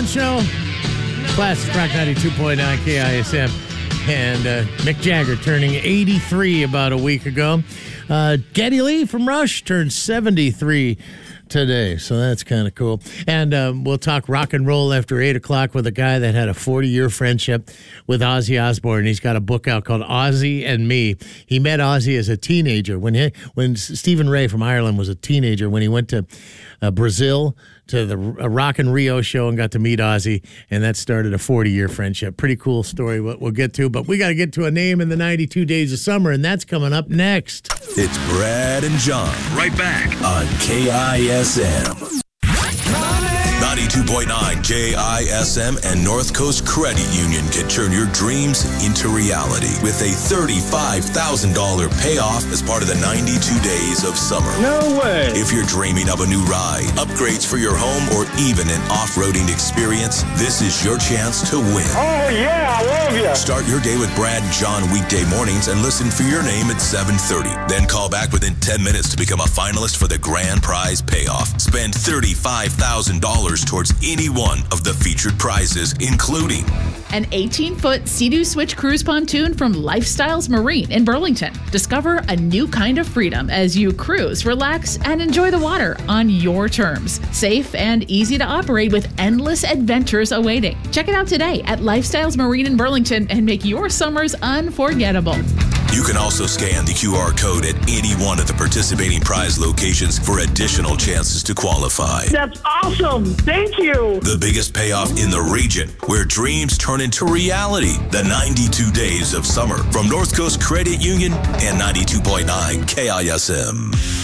John Show. Classic Rock 92.9 KISM. And Mick Jagger turning 83 about a week ago. Geddy Lee from Rush turned 73 today, so that's kind of cool. And we'll talk rock and roll after 8 o'clock with a guy that had a 40-year friendship with Ozzy Osbourne. He's got a book out called Ozzy and Me. He met Ozzy as a teenager when Stephen Ray from Ireland was a teenager, when he went to Brazil to the Rock in Rio show and got to meet Ozzy, and that started a 40-year friendship. Pretty cool story what we'll get to, but we got to get to a name in the 92 Days of Summer, and that's coming up next. It's Brad and John. Right back on KISM. 92.9 KISM and North Coast Credit Union can turn your dreams into reality with a $35,000 payoff as part of the 92 Days of Summer. No way! If you're dreaming of a new ride, upgrades for your home, or even an off-roading experience, this is your chance to win. Oh, yeah, I love you! Start your day with Brad and John weekday mornings and listen for your name at 7:30. Then call back within 10 minutes to become a finalist for the grand prize payoff. Spend $35,000 towards any one of the featured prizes, including an 18-foot Sea-Doo Switch cruise pontoon from Lifestyles Marine in Burlington. Discover a new kind of freedom as you cruise, relax, and enjoy the water on your terms. Safe and easy to operate with endless adventures awaiting. Check it out today at Lifestyles Marine in Burlington and make your summers unforgettable. You can also scan the QR code at any one of the participating prize locations for additional chances to qualify. That's awesome! Thank you! The biggest payoff in the region, where dreams turn into reality. The 92 Days of Summer from North Coast Credit Union and 92.9 KISM.